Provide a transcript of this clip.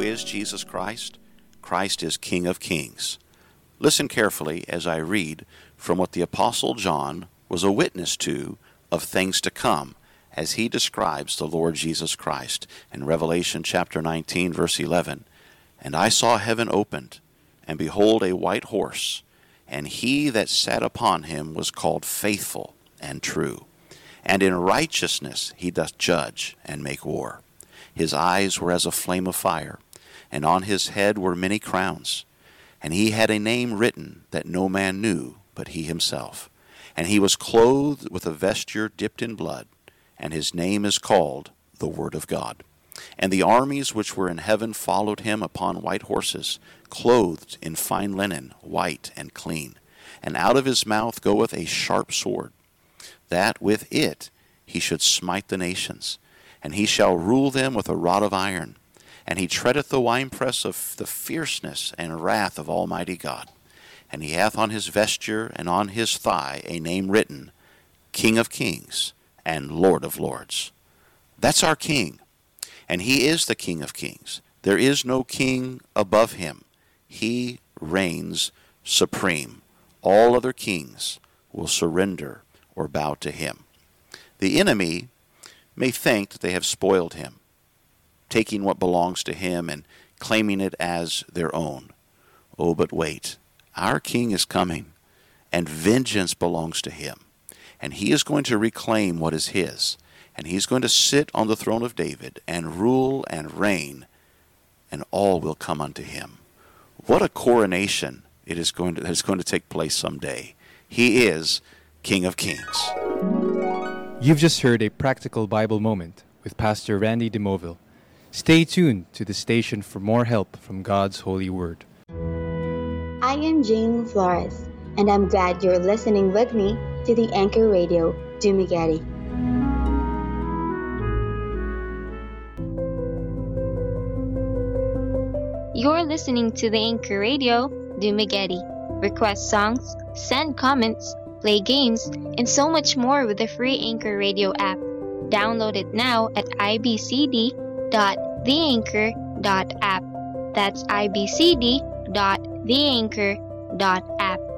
is Jesus Christ? Christ is King of Kings. Listen carefully as I read from what the Apostle John was a witness to of things to come as he describes the Lord Jesus Christ in Revelation chapter 19, verse 11. And I saw heaven opened, and behold, a white horse, and he that sat upon him was called Faithful and True. And in righteousness he doth judge and make war. His eyes were as a flame of fire, and on his head were many crowns. And he had a name written that no man knew but he himself. And he was clothed with a vesture dipped in blood, and his name is called the Word of God. And the armies which were in heaven followed him upon white horses, clothed in fine linen, white and clean. And out of his mouth goeth a sharp sword, that with it he should smite the nations. And he shall rule them with a rod of iron. And he treadeth the winepress of the fierceness and wrath of Almighty God. And he hath on his vesture and on his thigh a name written, King of Kings and Lord of Lords. That's our King. And he is the King of Kings. There is no king above him. He reigns supreme. All other kings will surrender or bow to him. The enemy may think that they have spoiled him, taking what belongs to him and claiming it as their own. Oh, but wait. Our King is coming, and vengeance belongs to him. And he is going to reclaim what is his. And he's going to sit on the throne of David and rule and reign, and all will come unto him. What a coronation that is going to take place someday. He is King of Kings. You've just heard a practical Bible moment with Pastor Randy DeMoville. Stay tuned to the station for more help from God's holy word. I am Jane Flores, and I'm glad you're listening with me to the Anchor Radio Dumaguete. You're listening to the Anchor Radio Dumaguete. Request songs, send comments, play games, and so much more with the free Anchor Radio app. Download it now at ibcd.theanchor.app. That's ibcd.theanchor.app.